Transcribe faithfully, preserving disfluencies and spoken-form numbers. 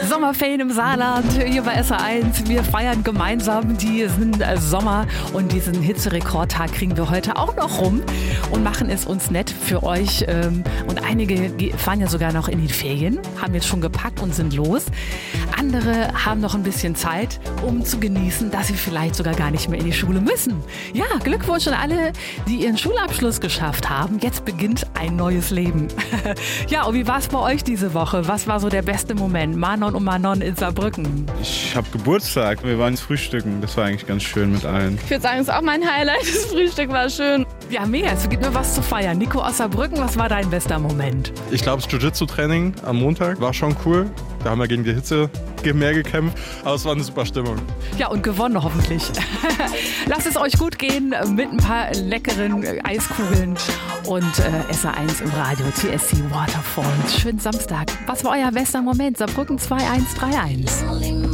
Sommerferien im Saarland, hier bei S R eins. Wir feiern gemeinsam diesen Sommer und diesen Hitzerekordtag kriegen wir heute auch noch rum und machen es uns nett für euch. Und einige fahren ja sogar noch in die Ferien, haben jetzt schon gepackt und sind los. Andere haben noch ein bisschen Zeit, um zu genießen, dass sie vielleicht sogar gar nicht mehr in die Schule müssen. Ja, Glückwunsch an alle, die ihren Schulabschluss geschafft haben. Jetzt beginnt ein neues Leben. Ja, und wie war es bei euch diese Woche? Was war so der beste Moment? Manon und Manon in Saarbrücken. Ich habe Geburtstag. Wir waren frühstücken. Das war eigentlich ganz schön mit allen. Ich würde sagen, es ist auch mein Highlight. Das Frühstück war schön. Ja, mega. Es gibt nur was zu feiern. Nico aus Saarbrücken, was war dein bester Moment? Ich glaube, das Jiu-Jitsu-Training am Montag war schon cool. Da haben wir gegen die Hitze mehr gekämpft, aber es war eine super Stimmung. Ja, und gewonnen hoffentlich. Lasst es euch gut gehen mit ein paar leckeren Eiskugeln und äh, S R eins im Radio, T S C Waterfall. Schönen Samstag. Was war euer bester Moment? Saarbrücken zwei eins drei eins.